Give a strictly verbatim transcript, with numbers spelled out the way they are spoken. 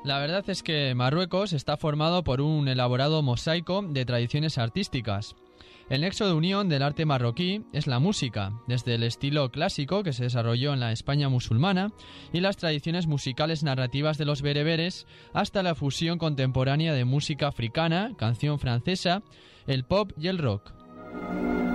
La verdad es que Marruecos está formado por un elaborado mosaico de tradiciones artísticas. El nexo de unión del arte marroquí es la música, desde el estilo clásico que se desarrolló en la España musulmana y las tradiciones musicales narrativas de los bereberes hasta la fusión contemporánea de música africana, canción francesa, el pop y el rock.